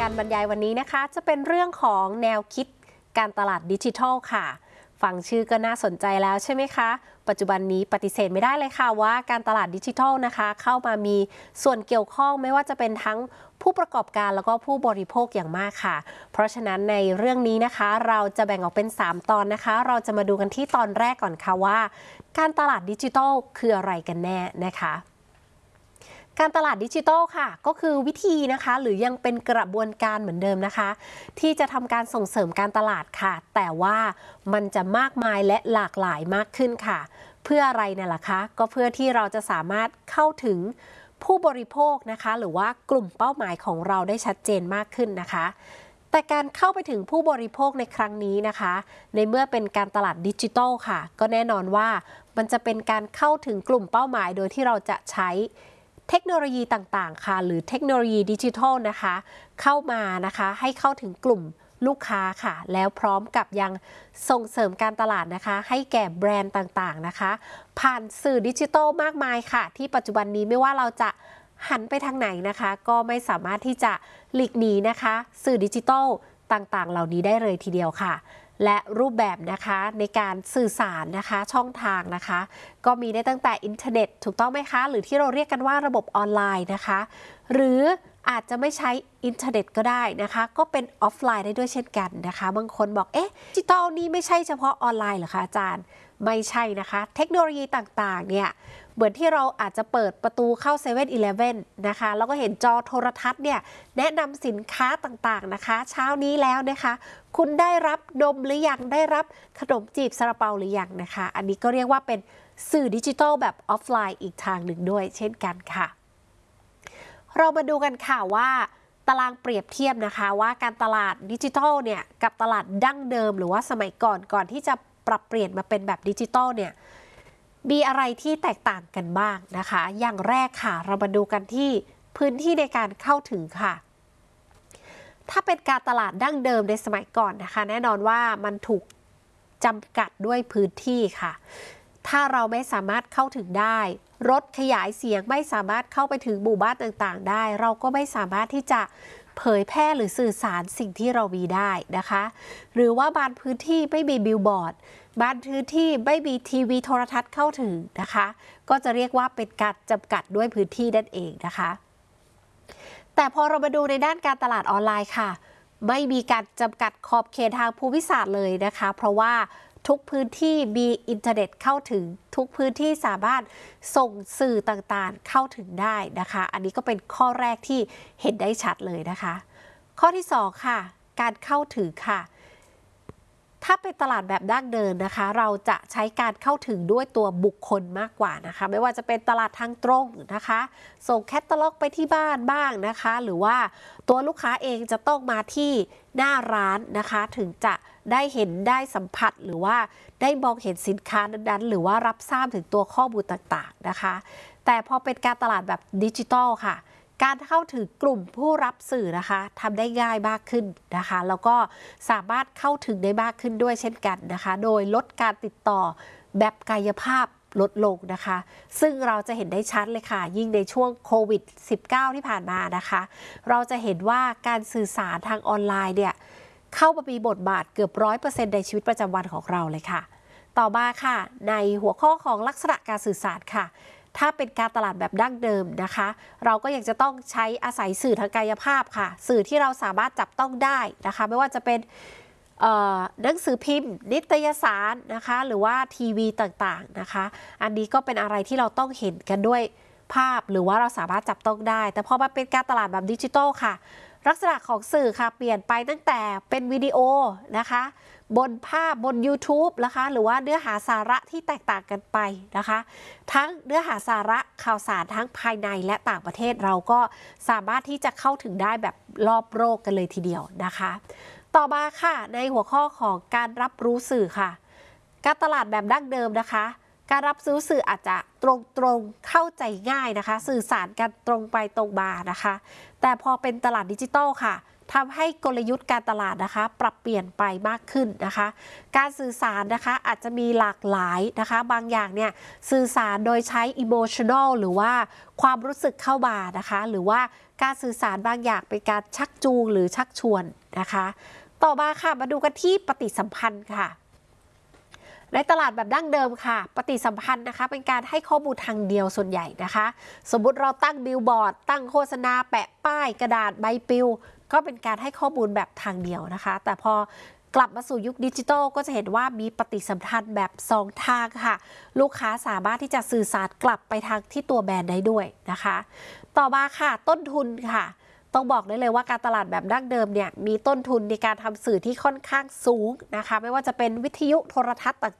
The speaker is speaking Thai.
การบรรยายวันนี้นะคะจะเป็นเรื่องของแนวคิดการตลาดดิจิทัลค่ะฟังชื่อก็น่าสนใจแล้วใช่ไหมคะปัจจุบันนี้ปฏิเสธไม่ได้เลยค่ะว่าการตลาดดิจิทัลนะคะเข้ามามีส่วนเกี่ยวข้องไม่ว่าจะเป็นทั้งผู้ประกอบการแล้วก็ผู้บริโภคอย่างมากค่ะเพราะฉะนั้นในเรื่องนี้นะคะเราจะแบ่งออกเป็น3ตอนนะคะเราจะมาดูกันที่ตอนแรกก่อนค่ะว่าการตลาดดิจิทัลคืออะไรกันแน่นะคะการตลาดดิจิทัลค่ะก็คือวิธีนะคะหรือยังเป็นกระบวนการเหมือนเดิมนะคะที่จะทำการส่งเสริมการตลาดค่ะแต่ว่ามันจะมากมายและหลากหลายมากขึ้นค่ะเพื่ออะไรเนี่ยล่ะคะก็เพื่อที่เราจะสามารถเข้าถึงผู้บริโภคนะคะหรือว่ากลุ่มเป้าหมายของเราได้ชัดเจนมากขึ้นนะคะแต่การเข้าไปถึงผู้บริโภคในครั้งนี้นะคะในเมื่อเป็นการตลาดดิจิทัลค่ะก็แน่นอนว่ามันจะเป็นการเข้าถึงกลุ่มเป้าหมายโดยที่เราจะใช้เทคโนโลยีต่างๆค่ะหรือเทคโนโลยีดิจิทัลนะคะเข้ามานะคะให้เข้าถึงกลุ่มลูกค้าค่ะแล้วพร้อมกับยังส่งเสริมการตลาดนะคะให้แก่แบรนด์ต่างๆนะคะผ่านสื่อดิจิทัลมากมายค่ะที่ปัจจุบันนี้ไม่ว่าเราจะหันไปทางไหนนะคะก็ไม่สามารถที่จะหลีกหนีนะคะสื่อดิจิทัลต่างๆเหล่านี้ได้เลยทีเดียวค่ะและรูปแบบนะคะในการสื่อสารนะคะช่องทางนะคะก็มีได้ตั้งแต่อินเทอร์เน็ตถูกต้องไหมคะหรือที่เราเรียกกันว่าระบบออนไลน์นะคะหรืออาจจะไม่ใช้อินเทอร์เน็ตก็ได้นะคะก็เป็นออฟไลน์ได้ด้วยเช่นกันนะคะบางคนบอกดิจิทัลนี่ไม่ใช่เฉพาะออนไลน์เหรอคะอาจารย์ไม่ใช่นะคะเทคโนโลยีต่างๆเนี่ยเหมือนที่เราอาจจะเปิดประตูเข้าเซเว่นอีเลฟเว่นนะคะแล้วก็เห็นจอโทรทัศน์เนี่ยแนะนำสินค้าต่างๆนะคะเช้านี้แล้วนะคะคุณได้รับนมหรือยังได้รับขนมจีบซาลาเปาหรือยังนะคะอันนี้ก็เรียกว่าเป็นสื่อดิจิทัลแบบออฟไลน์อีกทางหนึ่งด้วยเช่นกันค่ะเรามาดูกันค่ะว่าตารางเปรียบเทียบนะคะว่าการตลาดดิจิทัลเนี่ยกับตลาดดั้งเดิมหรือว่าสมัยก่อนที่จะปรับเปลี่ยนมาเป็นแบบดิจิทัลเนี่ยมีอะไรที่แตกต่างกันบ้างนะคะอย่างแรกค่ะเรามาดูกันที่พื้นที่ในการเข้าถึงค่ะถ้าเป็นการตลาดดั้งเดิมในสมัยก่อนนะคะแน่นอนว่ามันถูกจำกัดด้วยพื้นที่ค่ะถ้าเราไม่สามารถเข้าถึงได้รถขยายเสียงไม่สามารถเข้าไปถึงหมู่บ้านต่างๆได้เราก็ไม่สามารถที่จะเผยแพร่หรือสื่อสารสิ่งที่เรามีได้นะคะหรือว่าบางพื้นที่ไม่มีบิลบอร์ดบางพื้นที่ไม่มีทีวีโทรทัศน์เข้าถึงนะคะก็จะเรียกว่าเป็นการจำกัดด้วยพื้นที่นั่นเองนะคะแต่พอเรามาดูในด้านการตลาดออนไลน์ค่ะไม่มีการจำกัดขอบเขตทางภูมิศาสตร์เลยนะคะเพราะว่าทุกพื้นที่มีอินเทอร์เน็ตเข้าถึงทุกพื้นที่สามารถส่งสื่อต่างๆเข้าถึงได้นะคะอันนี้ก็เป็นข้อแรกที่เห็นได้ชัดเลยนะคะข้อที่2ค่ะการเข้าถึงค่ะถ้าเป็นตลาดแบบดั้งเดิมนะคะเราจะใช้การเข้าถึงด้วยตัวบุคคลมากกว่านะคะไม่ว่าจะเป็นตลาดทางตรงนะคะส่งแคตตาล็อกไปที่บ้านบ้างนะคะหรือว่าตัวลูกค้าเองจะต้องมาที่หน้าร้านนะคะถึงจะได้เห็นได้สัมผัสหรือว่าได้มองเห็นสินค้านั้นๆหรือว่ารับทราบถึงตัวข้อมูลต่างๆนะคะแต่พอเป็นการตลาดแบบดิจิทัลค่ะการเข้าถึงกลุ่มผู้รับสื่อนะคะทำได้ง่ายมากขึ้นนะคะแล้วก็สามารถเข้าถึงได้มากขึ้นด้วยเช่นกันนะคะโดยลดการติดต่อแบบกายภาพลดลงนะคะซึ่งเราจะเห็นได้ชัดเลยค่ะยิ่งในช่วงโควิด -19 ที่ผ่านมานะคะเราจะเห็นว่าการสื่อสารทางออนไลน์เนี่ยเข้ามามีบทบาทเกือบ 100% ในชีวิตประจำวันของเราเลยค่ะต่อมาค่ะในหัวข้อของลักษณะการสื่อสารค่ะถ้าเป็นการตลาดแบบดั้งเดิมนะคะเราก็ยังจะต้องใช้อาศัยสื่อทางกายภาพค่ะสื่อที่เราสามารถจับต้องได้นะคะไม่ว่าจะเป็นหนังสือพิมพ์นิตยสารนะคะหรือว่าทีวีต่างๆนะคะอันนี้ก็เป็นอะไรที่เราต้องเห็นกันด้วยภาพหรือว่าเราสามารถจับต้องได้แต่พอมาเป็นการตลาดแบบดิจิทัลค่ะลักษณะของสื่อค่ะเปลี่ยนไปตั้งแต่เป็นวิดีโอนะคะบนภาพบน YouTube นะคะหรือว่าเนื้อหาสาระที่แตกต่างกันไปนะคะทั้งเนื้อหาสาระข่าวสารทั้งภายในและต่างประเทศเราก็สามารถที่จะเข้าถึงได้แบบรอบโลกกันเลยทีเดียวนะคะต่อมาค่ะในหัวข้อของการรับรู้สื่อค่ะการตลาดแบบดั้งเดิมนะคะการรับซื้อสื่ออาจจะตรงเข้าใจง่ายนะคะสื่อสารกันตรงไปตรงมานะคะแต่พอเป็นตลาดดิจิทัลค่ะทำให้กลยุทธ์การตลาดนะคะปรับเปลี่ยนไปมากขึ้นนะคะการสื่อสารนะคะอาจจะมีหลากหลายนะคะบางอย่างเนี่ยสื่อสารโดยใช้ emotional หรือว่าความรู้สึกเข้ามานะคะหรือว่าการสื่อสารบางอย่างเป็นการชักจูงหรือชักชวนนะคะต่อมาค่ะมาดูกันที่ปฏิสัมพันธ์ค่ะในตลาดแบบดั้งเดิมค่ะปฏิสัมพันธ์นะคะเป็นการให้ข้อมูลทางเดียวส่วนใหญ่นะคะสมมุติเราตั้งบิลบอร์ดตั้งโฆษณาแปะป้ายกระดาษใบปลิวก็เป็นการให้ข้อมูลแบบทางเดียวนะคะแต่พอกลับมาสู่ยุคดิจิทัลก็จะเห็นว่ามีปฏิสัมพันธ์แบบ2ทางค่ะลูกค้าสามารถที่จะสื่อสารกลับไปทางที่ตัวแบรนด์ได้ด้วยนะคะต่อมาค่ะต้นทุนค่ะต้องบอกได้เลยว่าการตลาดแบบดั้งเดิมเนี่ยมีต้นทุนในการทำสื่อที่ค่อนข้างสูงนะคะไม่ว่าจะเป็นวิทยุโทรทัศน์